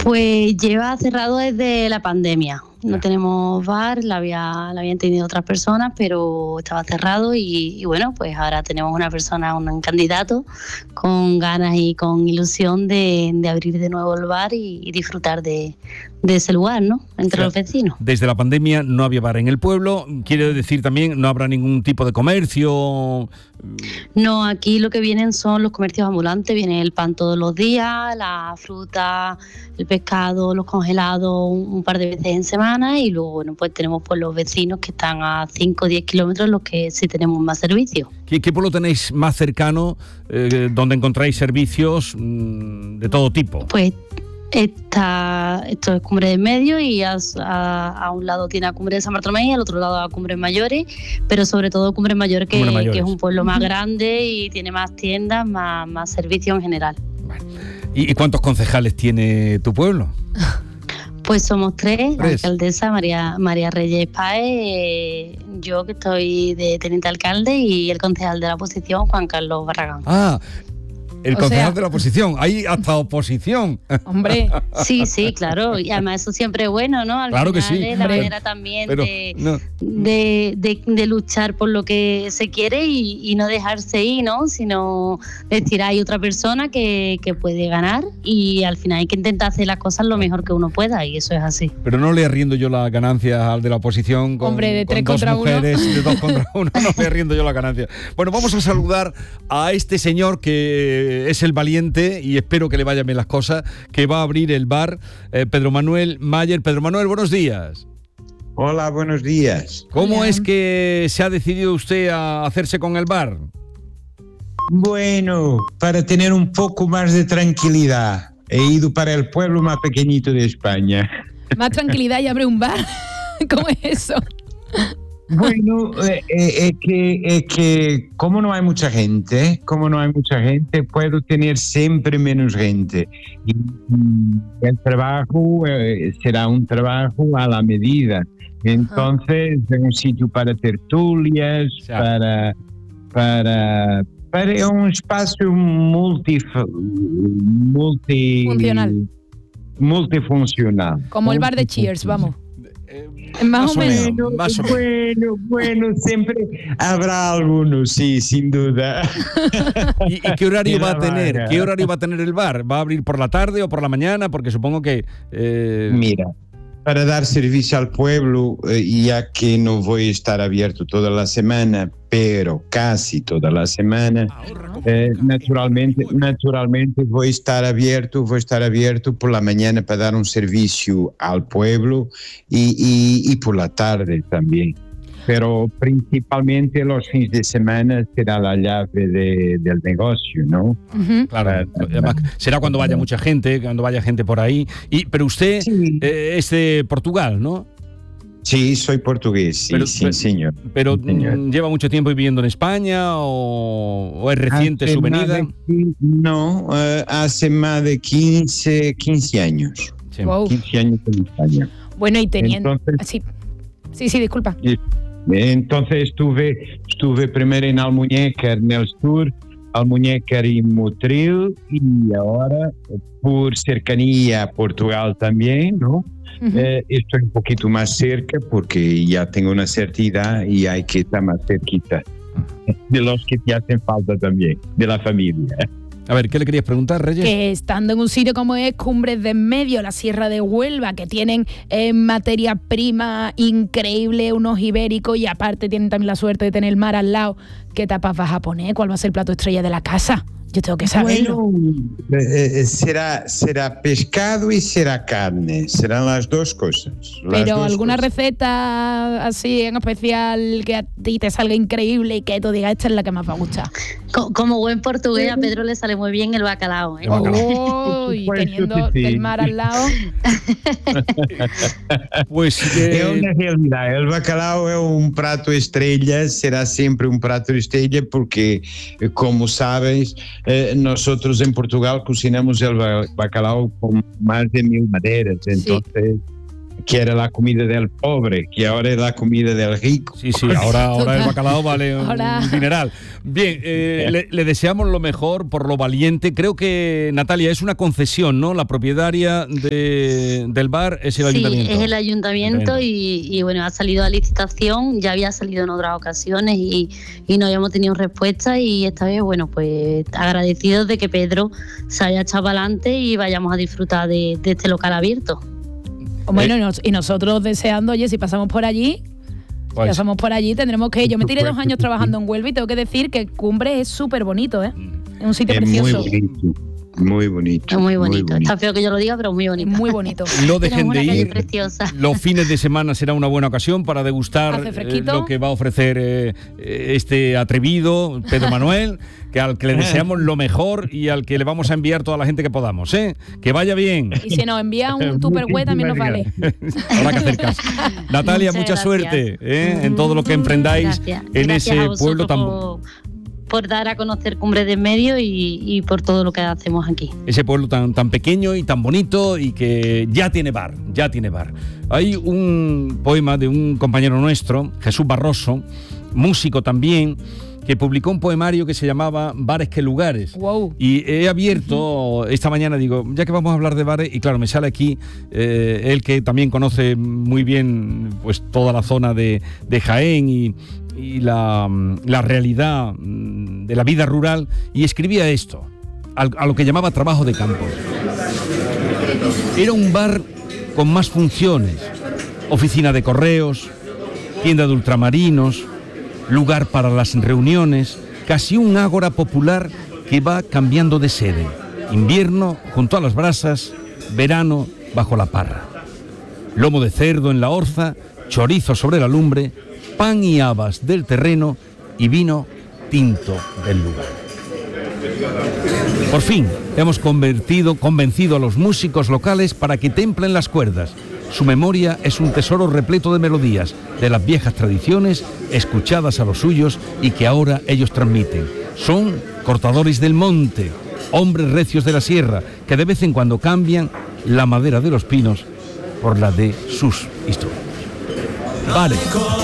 Pues lleva cerrado desde la pandemia. No tenemos bar, la habían tenido otras personas, pero estaba cerrado y bueno, pues ahora tenemos un candidato con ganas y con ilusión de abrir de nuevo el bar y disfrutar de ese lugar, ¿no? Entre los vecinos. Desde la pandemia no había bar en el pueblo, quiere decir también no habrá ningún tipo de comercio. No, aquí lo que vienen son los comercios ambulantes, viene el pan todos los días, la fruta, el pescado, los congelados un par de veces en semana y luego, bueno, pues tenemos pues los vecinos que están a 5 o 10 kilómetros los que sí tenemos más servicios. ¿Qué pueblo tenéis más cercano donde encontráis servicios de todo tipo? Pues esto es Cumbre del Medio y a un lado tiene a Cumbre de San Bartolomé y al otro lado a Cumbres Mayores, pero sobre todo Cumbres Mayores, que es un pueblo más grande y tiene más tiendas, más servicios en general. Bueno. ¿Y cuántos concejales tiene tu pueblo? Pues somos tres, la alcaldesa María Reyes Páez, yo que estoy de teniente alcalde y el concejal de la oposición, Juan Carlos Barragán. El concejal de la oposición, hay hasta oposición. Hombre. Sí, claro, y además eso siempre es bueno, ¿no? Claro que sí. Es la manera también de luchar por lo que se quiere y no dejarse ir, ¿no? Sino decir, hay otra persona que puede ganar y al final hay que intentar hacer las cosas lo mejor que uno pueda y eso es así. Pero no le arriendo yo las ganancias al de la oposición con, de tres con contra dos mujeres, uno. de 2 contra 1, no le arriendo yo las ganancias. Bueno, vamos a saludar a este señor que es el valiente y espero que le vayan bien las cosas, que va a abrir el bar, Pedro Manuel Mayer. Pedro Manuel, buenos días. Hola, buenos días. ¿Cómo es que se ha decidido usted a hacerse con el bar? Bueno, para tener un poco más de tranquilidad. He ido para el pueblo más pequeñito de España. Más tranquilidad y abre un bar. ¿Cómo es eso? Bueno, es que como no hay mucha gente, puedo tener siempre menos gente. Y el trabajo será un trabajo a la medida. Entonces, es un sitio para tertulias, para un espacio multifuncional. Como el bar de Cheers, vamos. Más o menos. Bueno, siempre habrá algunos, sí, sin duda. ¿Y qué horario va a tener? ¿Qué horario va a tener el bar? ¿Va a abrir por la tarde o por la mañana? Porque supongo que... Mira, para dar servicio al pueblo, ya que no voy a estar abierto toda la semana, pero casi toda la semana, naturalmente voy a estar abierto por la mañana para dar un servicio al pueblo y por la tarde también. Pero principalmente los fines de semana será la llave del negocio, ¿no? Uh-huh. Claro, además, será cuando vaya mucha gente, por ahí. Pero usted es de Portugal, ¿no? Sí, soy portugués, sí, señor. ¿Pero lleva mucho tiempo viviendo en España o es reciente su venida? Hace más de 15 años. Sí. Wow. 15 años en España. Bueno, y teniendo... Entonces, sí, disculpa. Entonces estuve primero en Almuñécar, en el sur, Almuñécar y Motril, y ahora por cercanía a Portugal también, ¿no? Uh-huh. Estoy un poquito más cerca porque ya tengo una cierta edad y hay que estar más cerquita de los que te hacen falta también, de la familia. A ver, ¿qué le querías preguntar, Reyes? Que estando en un sitio como es Cumbres del Medio, la Sierra de Huelva, que tienen materia prima increíble, unos ibéricos, y aparte tienen también la suerte de tener el mar al lado, ¿qué tapas vas a poner? ¿Cuál va a ser el plato estrella de la casa? Yo tengo que saberlo. Bueno, será pescado y será carne, serán las dos cosas. Pero alguna receta así en especial que a ti te salga increíble y que tú digas, esta es la que más va a gustar. Como buen portugués, a Pedro le sale muy bien el bacalao, ¿eh? Y teniendo el mar al lado. Pues es una realidad, el bacalao es un plato estrella, será siempre un plato estrella porque, como sabes, nosotros en Portugal cocinamos el bacalao con más de 1000 maneras, entonces que era la comida del pobre, que ahora es la comida del rico. Sí, ahora el bacalao vale un dineral. Bien, le deseamos lo mejor por lo valiente. Creo que, Natalia, es una concesión, ¿no? La propietaria del bar es el ayuntamiento. Sí, es el ayuntamiento y bueno, ha salido a licitación, ya había salido en otras ocasiones y no habíamos tenido respuesta, y esta vez, bueno, pues agradecidos de que Pedro se haya echado para adelante y vayamos a disfrutar de este local abierto. Bueno, y nosotros deseando, oye, si pasamos por allí, tendremos que ir. Yo me tiré 2 años trabajando en Huelva y tengo que decir que Cumbres es súper bonito, ¿eh? Es un sitio precioso. Muy bonito. Es muy bonito. Está feo que yo lo diga, pero muy bonito. Muy bonito. No dejen de ir. Preciosa. Los fines de semana será una buena ocasión para degustar lo que va a ofrecer este atrevido Pedro Manuel, al que le deseamos lo mejor y al que le vamos a enviar toda la gente que podamos, ¿eh? Que vaya bien. Y si nos envía un Tupperware también nos vale. Habrá que hacer caso. Natalia, mucha suerte en todo lo que emprendáis en ese pueblo tan... por dar a conocer Cumbres del Medio y por todo lo que hacemos aquí. Ese pueblo tan pequeño y tan bonito y que ya tiene bar. Hay un poema de un compañero nuestro, Jesús Barroso, músico también, que publicó un poemario que se llamaba Bares que lugares. Wow. Y he abierto esta mañana, digo, ya que vamos a hablar de bares, y claro, me sale aquí él, que también conoce muy bien pues toda la zona de Jaén y la realidad de la vida rural, y escribía esto, a lo que llamaba trabajo de campo. Era un bar con más funciones: oficina de correos, tienda de ultramarinos, lugar para las reuniones, casi un ágora popular que va cambiando de sede. Invierno junto a las brasas, verano bajo la parra. Lomo de cerdo en la orza, chorizo sobre la lumbre, pan y habas del terreno y vino tinto del lugar. Por fin hemos convencido a los músicos locales para que templen las cuerdas. Su memoria es un tesoro repleto de melodías, de las viejas tradiciones escuchadas a los suyos y que ahora ellos transmiten. Son cortadores del monte, hombres recios de la sierra, que de vez en cuando cambian la madera de los pinos por la de sus instrumentos. Vale.